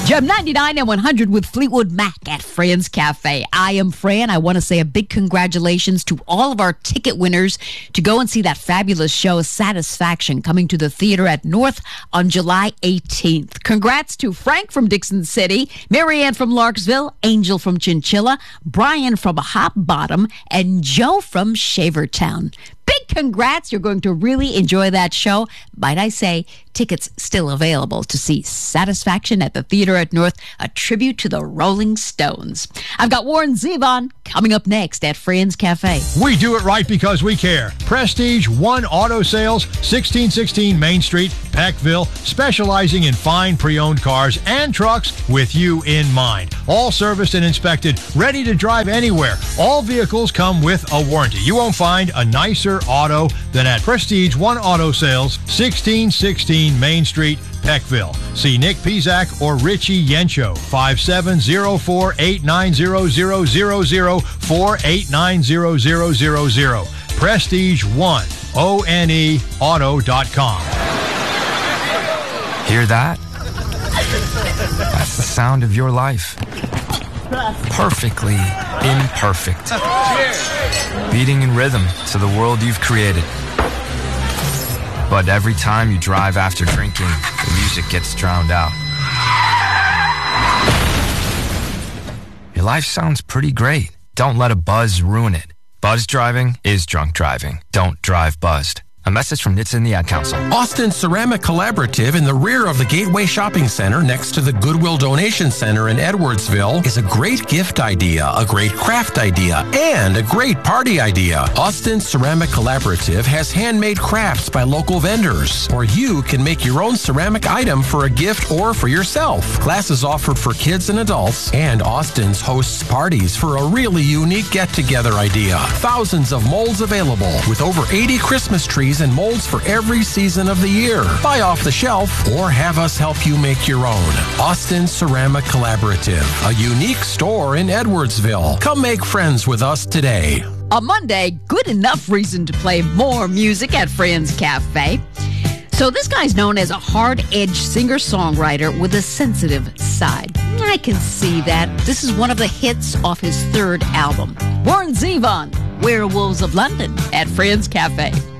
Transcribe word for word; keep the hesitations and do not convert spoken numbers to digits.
Gem ninety-nine and one hundred with Fleetwood Mac at Fran's Cafe. I am Fran. I want to say a big congratulations to all of our ticket winners to go and see that fabulous show, Satisfaction, coming to the theater at North on July eighteenth. Congrats to Frank from Dixon City, Marianne from Larksville, Angel from Chinchilla, Brian from Hop Bottom, and Joe from Shavertown. Big congrats. You're going to really enjoy that show. Might I say, tickets still available to see Satisfaction at the Theater at North, a tribute to the Rolling Stones. I've got Warren Zevon coming up next at Fran's Cafe. We do it right because we care. Prestige One Auto Sales, sixteen sixteen Main Street, Peckville, specializing in fine pre-owned cars and trucks with you in mind. All serviced and inspected, ready to drive anywhere. All vehicles come with a warranty. You won't find a nicer auto than at Prestige One Auto Sales, sixteen sixteen Main Street, Peckville. See Nick Pizak or Richie Yencho, five seven zero four, eight nine zero zero zero zero, four eight nine zero zero zero zero. Prestige One, O N E, auto dot com. Hear that? That's the sound of your life. Perfectly imperfect. Beating in rhythm to the world you've created. But every time you drive after drinking, the music gets drowned out. Your life sounds pretty great. Don't let a buzz ruin it. Buzz driving is drunk driving. Don't drive buzzed. A message from N H T S and the Ad Council. Austin Ceramic Collaborative in the rear of the Gateway Shopping Center next to the Goodwill Donation Center in Edwardsville is a great gift idea, a great craft idea, and a great party idea. Austin Ceramic Collaborative has handmade crafts by local vendors, or you can make your own ceramic item for a gift or for yourself. Classes offered for kids and adults, and Austin's hosts parties for a really unique get-together idea. Thousands of molds available with over eighty Christmas trees and molds for every season of the year. Buy off the shelf or have us help you make your own. Austin Ceramic Collaborative, a unique store in Edwardsville. Come make friends with us today. A Monday, good enough reason to play more music at Fran's Cafe. So this guy's known as a hard-edged singer-songwriter with a sensitive side. I can see that. This is one of the hits off his third album. Warren Zevon, Werewolves of London at Fran's Cafe.